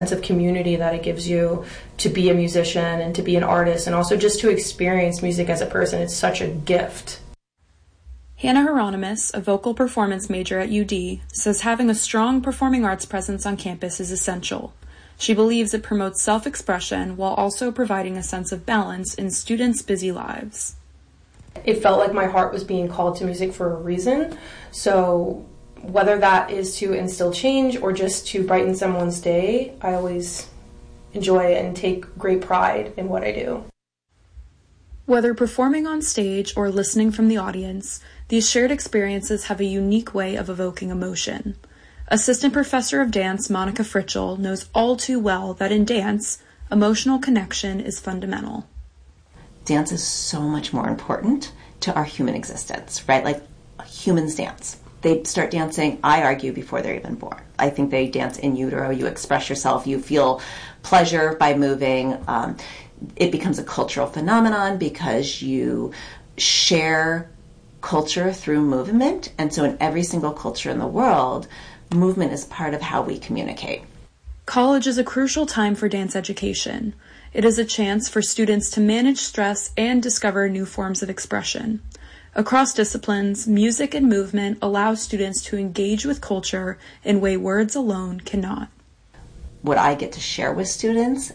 sense of community that it gives you to be a musician and to be an artist, and also just to experience music as a person. It's such a gift. Hannah Hieronymus, a vocal performance major at UD, says having a strong performing arts presence on campus is essential. She believes it promotes self-expression while also providing a sense of balance in students' busy lives. It felt like my heart was being called to music for a reason. So whether that is to instill change or just to brighten someone's day, I always enjoy it and take great pride in what I do. Whether performing on stage or listening from the audience, these shared experiences have a unique way of evoking emotion. Assistant Professor of Dance Monica Fritchell knows all too well that in dance, emotional connection is fundamental. Dance is so much more important to our human existence, right? Like humans dance. They start dancing, I argue, before they're even born. I think they dance in utero. You express yourself. You feel pleasure by moving. It becomes a cultural phenomenon because you share culture through movement. And so in every single culture in the world, movement is part of how we communicate. College is a crucial time for dance education. It is a chance for students to manage stress and discover new forms of expression. Across disciplines, music and movement allow students to engage with culture in a way words alone cannot. What I get to share with students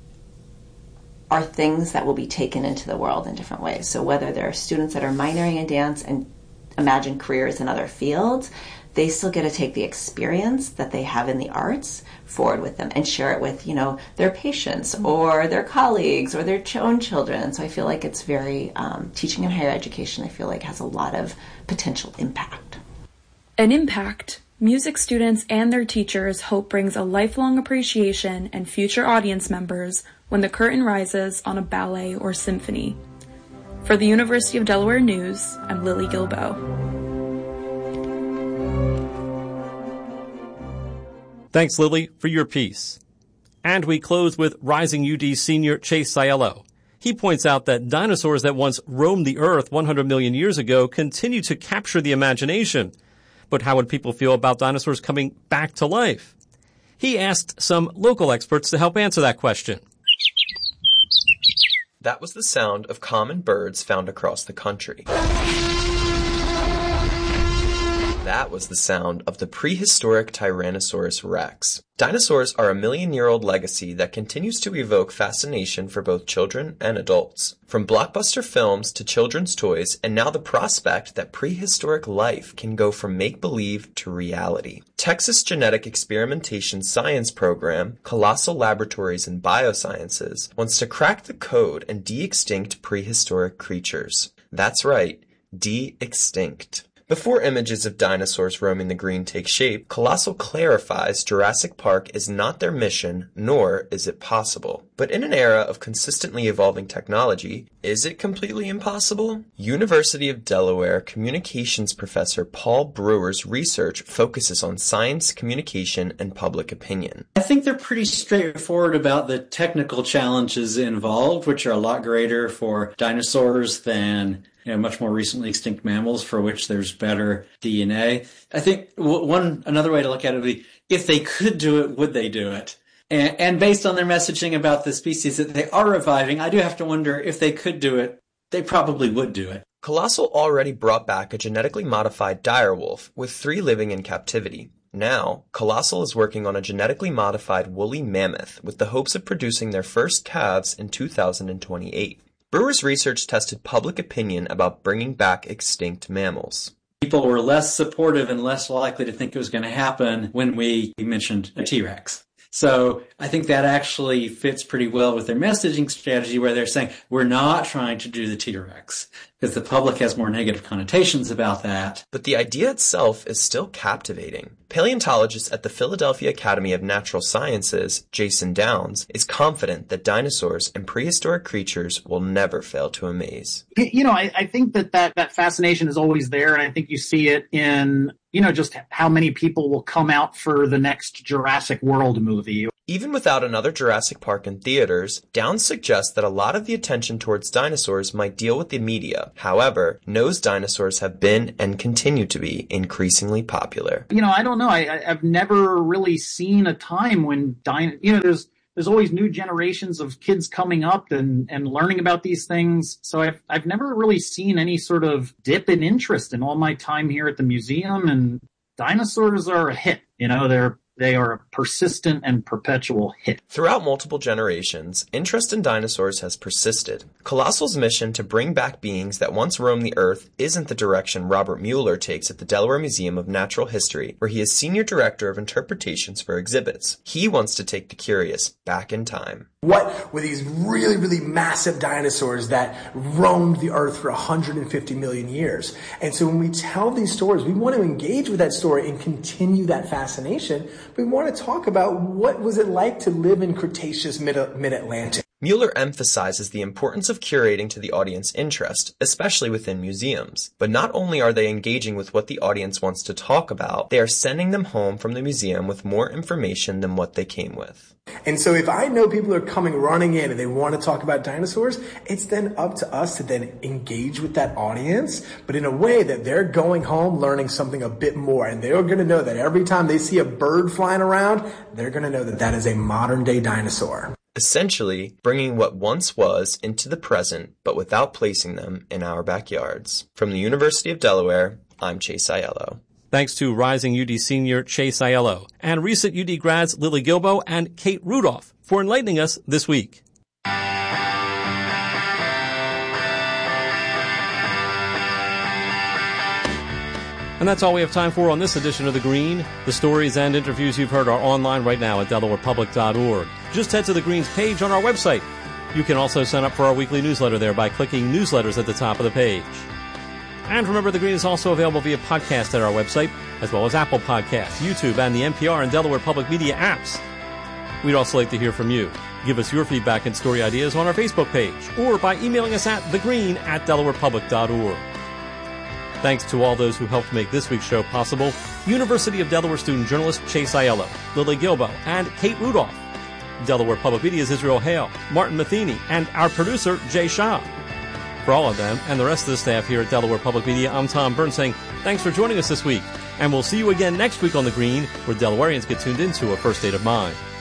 are things that will be taken into the world in different ways. So whether there are students that are minoring in dance and imagine careers in other fields, they still get to take the experience that they have in the arts forward with them and share it with, their patients or their colleagues or their own children. So I feel like it's very, teaching in higher education, I feel like has a lot of potential impact. An impact music students and their teachers hope brings a lifelong appreciation and future audience members when the curtain rises on a ballet or symphony. For the University of Delaware News, I'm Lily Gilbo. Thanks, Lily, for your piece. And we close with Rising UD senior Chase Saiello. He points out that dinosaurs that once roamed the earth 100 million years ago continue to capture the imagination. But how would people feel about dinosaurs coming back to life? He asked some local experts to help answer that question. That was the sound of common birds found across the country. That was the sound of the prehistoric Tyrannosaurus rex. Dinosaurs are a million-year-old legacy that continues to evoke fascination for both children and adults. From blockbuster films to children's toys, and now the prospect that prehistoric life can go from make-believe to reality. Texas Genetic Experimentation Science Program, Colossal Laboratories in Biosciences, wants to crack the code and de-extinct prehistoric creatures. That's right, de-extinct. Before images of dinosaurs roaming the green take shape, Colossal clarifies Jurassic Park is not their mission, nor is it possible. But in an era of consistently evolving technology, is it completely impossible? University of Delaware communications professor Paul Brewer's research focuses on science, communication, and public opinion. I think they're pretty straightforward about the technical challenges involved, which are a lot greater for dinosaurs than much more recently extinct mammals, for which there's better DNA. I think another way to look at it would be, if they could do it, would they do it? And based on their messaging about the species that they are reviving, I do have to wonder if they could do it, they probably would do it. Colossal already brought back a genetically modified direwolf, with 3 living in captivity. Now, Colossal is working on a genetically modified woolly mammoth with the hopes of producing their first calves in 2028. Brewer's research tested public opinion about bringing back extinct mammals. People were less supportive and less likely to think it was going to happen when we mentioned a T-Rex. So I think that actually fits pretty well with their messaging strategy, where they're saying, we're not trying to do the T-Rex, because the public has more negative connotations about that. But the idea itself is still captivating. Paleontologist at the Philadelphia Academy of Natural Sciences, Jason Downs, is confident that dinosaurs and prehistoric creatures will never fail to amaze. I think that fascination is always there, and I think you see it in just how many people will come out for the next Jurassic World movie. Even without another Jurassic Park in theaters, Downs suggests that a lot of the attention towards dinosaurs might deal with the media. However, knows dinosaurs have been and continue to be increasingly popular. I don't know. I've never really seen a time when there's always new generations of kids coming up and learning about these things. So I've never really seen any sort of dip in interest in all my time here at the museum, and dinosaurs are a hit. They are a persistent and perpetual hit. Throughout multiple generations, interest in dinosaurs has persisted. Colossal's mission to bring back beings that once roamed the Earth isn't the direction Robert Mueller takes at the Delaware Museum of Natural History, where he is Senior Director of Interpretations for Exhibits. He wants to take the curious back in time. What were these really, really massive dinosaurs that roamed the Earth for 150 million years? And so when we tell these stories, we want to engage with that story and continue that fascination. We want to talk about what was it like to live in Cretaceous mid-Atlantic. Mueller emphasizes the importance of curating to the audience interest, especially within museums. But not only are they engaging with what the audience wants to talk about, they are sending them home from the museum with more information than what they came with. And so if I know people are coming running in and they want to talk about dinosaurs, it's then up to us to then engage with that audience, but in a way that they're going home learning something a bit more. And they're going to know that every time they see a bird flying around, they're going to know that that is a modern day dinosaur. Essentially, bringing what once was into the present, but without placing them in our backyards. From the University of Delaware, I'm Chase Aiello. Thanks to rising UD senior Chase Aiello and recent UD grads Lily Gilbo and Kate Rudolph for enlightening us this week. And that's all we have time for on this edition of The Green. The stories and interviews you've heard are online right now at DelawarePublic.org. Just head to The Green's page on our website. You can also sign up for our weekly newsletter there by clicking Newsletters at the top of the page. And remember, The Green is also available via podcast at our website, as well as Apple Podcasts, YouTube, and the NPR and Delaware Public Media apps. We'd also like to hear from you. Give us your feedback and story ideas on our Facebook page, or by emailing us at thegreen@DelawarePublic.org. Thanks to all those who helped make this week's show possible: University of Delaware student journalist Chase Aiello, Lily Gilbo, and Kate Rudolph. Delaware Public Media's Israel Hale, Martin Matheny, and our producer, Jay Shah. For all of them and the rest of the staff here at Delaware Public Media, I'm Tom Burns saying thanks for joining us this week. And we'll see you again next week on The Green, where Delawareans get tuned into a first state of mind.